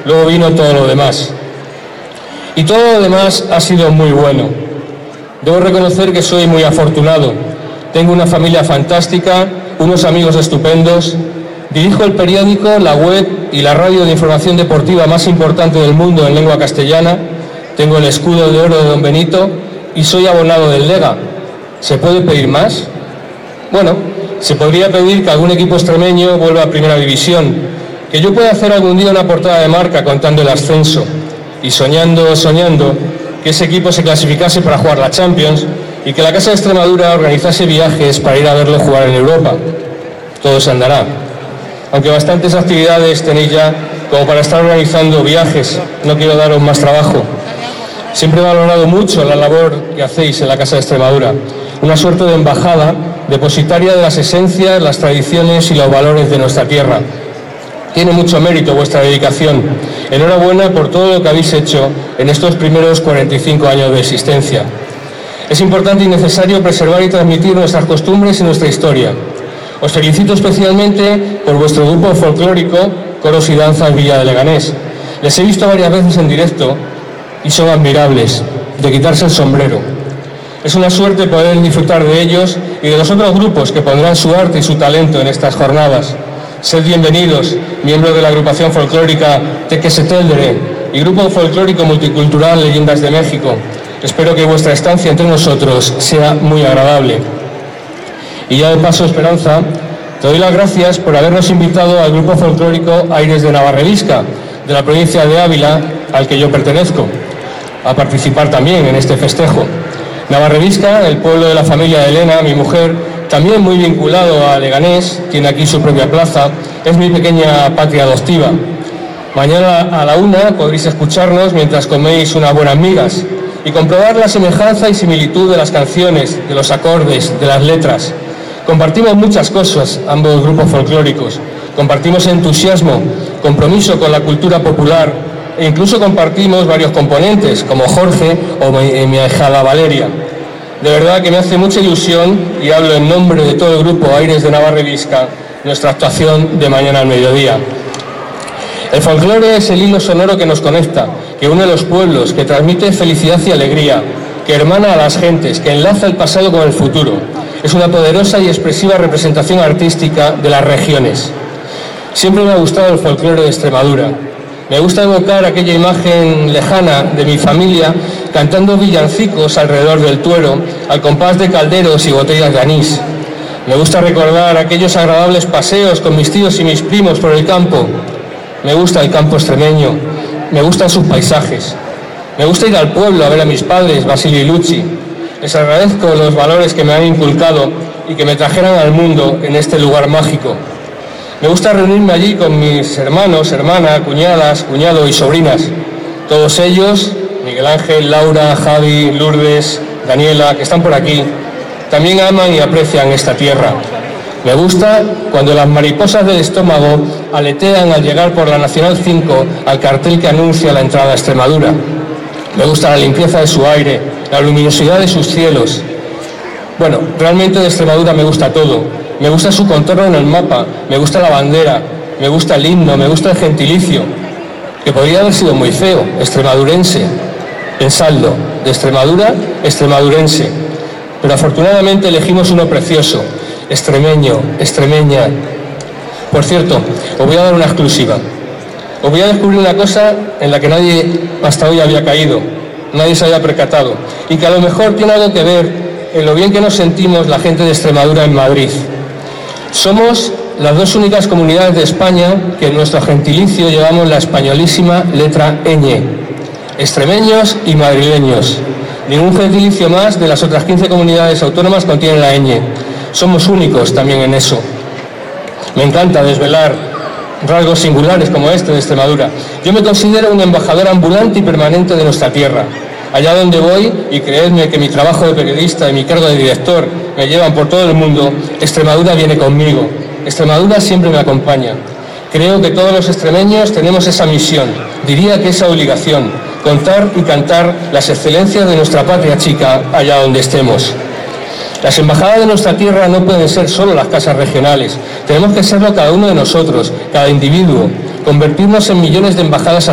luego vino todo lo demás. Y todo lo demás ha sido muy bueno. Debo reconocer que soy muy afortunado. Tengo una familia fantástica, unos amigos estupendos, dirijo el periódico, la web y la radio de información deportiva más importante del mundo en lengua castellana, tengo el escudo de oro de Don Benito y soy abonado del Lega. ¿Se puede pedir más? Bueno, se podría pedir que algún equipo extremeño vuelva a Primera División, que yo pueda hacer algún día una portada de Marca contando el ascenso y soñando que ese equipo se clasificase para jugar la Champions y que la Casa de Extremadura organizase viajes para ir a verlo jugar en Europa. Todo se andará. Aunque bastantes actividades tenéis ya como para estar organizando viajes, no quiero daros más trabajo. Siempre he valorado mucho la labor que hacéis en la Casa de Extremadura. Una suerte de embajada depositaria de las esencias, las tradiciones y los valores de nuestra tierra. Tiene mucho mérito vuestra dedicación. Enhorabuena por todo lo que habéis hecho en estos primeros 45 años de existencia. Es importante y necesario preservar y transmitir nuestras costumbres y nuestra historia. Os felicito especialmente por vuestro grupo folclórico Coros y Danzas Villa de Leganés. Les he visto varias veces en directo y son admirables, de quitarse el sombrero. Es una suerte poder disfrutar de ellos y de los otros grupos que pondrán su arte y su talento en estas jornadas. Sed bienvenidos, miembros de la agrupación folclórica Tequeseteldere y grupo folclórico multicultural Leyendas de México. Espero que vuestra estancia entre nosotros sea muy agradable. Y ya de paso, Esperanza, te doy las gracias por habernos invitado al grupo folclórico Aires de Navarrevisca, de la provincia de Ávila, al que yo pertenezco, a participar también en este festejo. Navarrevisca, el pueblo de la familia de Elena, mi mujer, también muy vinculado a Leganés, tiene aquí su propia plaza, es mi pequeña patria adoptiva. Mañana a la 1 podréis escucharnos mientras coméis unas buenas migas y comprobar la semejanza y similitud de las canciones, de los acordes, de las letras. Compartimos muchas cosas, ambos grupos folclóricos. Compartimos entusiasmo, compromiso con la cultura popular e incluso compartimos varios componentes, como Jorge o mi ahijada Valeria. De verdad que me hace mucha ilusión, y hablo en nombre de todo el grupo Aires de Navarrevisca, nuestra actuación de mañana al mediodía. El folclore es el hilo sonoro que nos conecta, que une a los pueblos, que transmite felicidad y alegría, que hermana a las gentes, que enlaza el pasado con el futuro. Es una poderosa y expresiva representación artística de las regiones. Siempre me ha gustado el folclore de Extremadura. Me gusta evocar aquella imagen lejana de mi familia cantando villancicos alrededor del Tuero, al compás de calderos y botellas de anís. Me gusta recordar aquellos agradables paseos con mis tíos y mis primos por el campo. Me gusta el campo extremeño, me gustan sus paisajes. Me gusta ir al pueblo a ver a mis padres, Basilio y Luchi. Les agradezco los valores que me han inculcado y que me trajeran al mundo en este lugar mágico. Me gusta reunirme allí con mis hermanos, hermanas, cuñadas, cuñado y sobrinas. Todos ellos, Miguel Ángel, Laura, Javi, Lourdes, Daniela, que están por aquí, también aman y aprecian esta tierra. Me gusta cuando las mariposas del estómago aletean al llegar por la Nacional 5 al cartel que anuncia la entrada a Extremadura. Me gusta la limpieza de su aire, la luminosidad de sus cielos. Bueno, realmente de Extremadura me gusta todo. Me gusta su contorno en el mapa, me gusta la bandera, me gusta el himno, me gusta el gentilicio, que podría haber sido muy feo, extremadurense. Pensadlo, de Extremadura, extremadurense. Pero afortunadamente elegimos uno precioso, extremeño, extremeña. Por cierto, os voy a dar una exclusiva. Os voy a descubrir una cosa en la que nadie hasta hoy había caído, nadie se había percatado, y que a lo mejor tiene algo que ver en lo bien que nos sentimos la gente de Extremadura en Madrid. Somos las dos únicas comunidades de España que en nuestro gentilicio llevamos la españolísima letra ñ, extremeños y madrileños. Ningún gentilicio más de las otras 15 comunidades autónomas contiene la ñ. Somos únicos también en eso. Me encanta desvelar rasgos singulares como este de Extremadura. Yo me considero un embajador ambulante y permanente de nuestra tierra. Allá donde voy, y creedme que mi trabajo de periodista y mi cargo de director me llevan por todo el mundo, Extremadura viene conmigo. Extremadura siempre me acompaña. Creo que todos los extremeños tenemos esa misión, diría que esa obligación, contar y cantar las excelencias de nuestra patria chica allá donde estemos. Las embajadas de nuestra tierra no pueden ser solo las casas regionales. Tenemos que serlo cada uno de nosotros, cada individuo, convertirnos en millones de embajadas